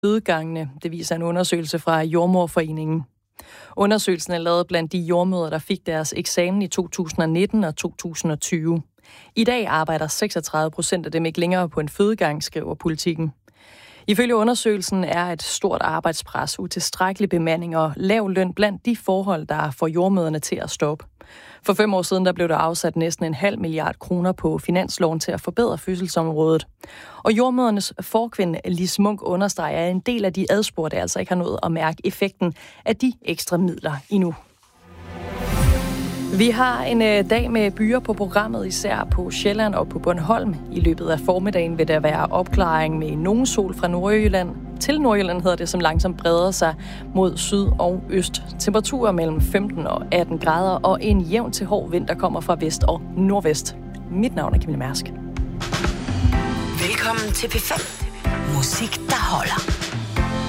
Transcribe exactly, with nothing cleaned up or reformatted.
fødegangene. Det viser en undersøgelse fra Jordemoderforeningen. Undersøgelsen er lavet blandt de jordemødre, der fik deres eksamen i to tusind nitten og to tusind tyve. I dag arbejder seksogtredive procent af dem ikke længere på en fødegang, skriver Politikken. Ifølge undersøgelsen er et stort arbejdspres, utilstrækkelig bemanding og lav løn blandt de forhold, der får jordemødrene til at stoppe. For fem år siden der blev der afsat næsten en halv milliard kroner på finansloven til at forbedre fødselsområdet. Og jordemødrenes forkvinde Lis Munk understreger, at en del af de adspurgte altså ikke har nået at mærke effekten af de ekstra midler endnu. Vi har en øh, dag med byer på programmet, især på Sjælland og på Bornholm. I løbet af formiddagen vil der være opklaring med nogen sol fra Nordjylland til Nordjylland, hedder det, som langsomt breder sig mod syd og øst. Temperaturer mellem femten og atten grader, og en jævn til hård vind, der kommer fra vest og nordvest. Mit navn er Camilla Mærsk. Velkommen til P fem. Musik, der holder.